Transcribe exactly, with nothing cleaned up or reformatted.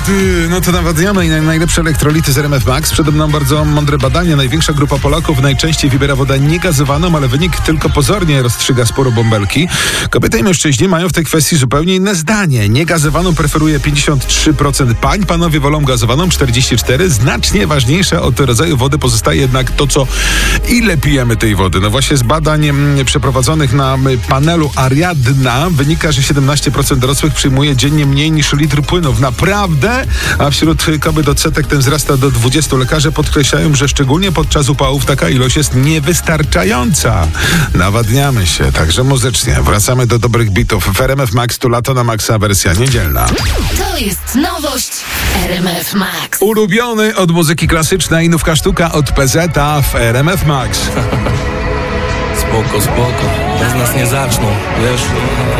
wody. No to nawadniamy i najlepsze elektrolity z R M F Max. Przede mną bardzo mądre badanie. Największa grupa Polaków najczęściej wybiera wodę niegazowaną, ale wynik tylko pozornie rozstrzyga sporo bąbelki. Kobiety i mężczyźni mają w tej kwestii zupełnie inne zdanie. Niegazowaną preferuje pięćdziesiąt trzy procent pań, panowie wolą gazowaną czterdzieści cztery procent. Znacznie ważniejsze od rodzaju wody pozostaje jednak to, co ile pijemy tej wody. No właśnie z badań przeprowadzonych na panelu Ariadna wynika, że siedemnaście procent dorosłych przyjmuje dziennie mniej niż litr płynów. Naprawdę? A wśród kobiet odsetek ten wzrasta do dwudziestu. Lekarze podkreślają, że szczególnie podczas upałów taka ilość jest niewystarczająca. Nawadniamy się, także muzycznie. Wracamy do dobrych bitów. W R M F Max tu lato na maksa wersja niedzielna. To jest nowość R M F Max. Ulubiony od muzyki klasycznej nówka sztuka od P Z a w R M F Max. Spoko, spoko, bez nas nie zaczną, wiesz?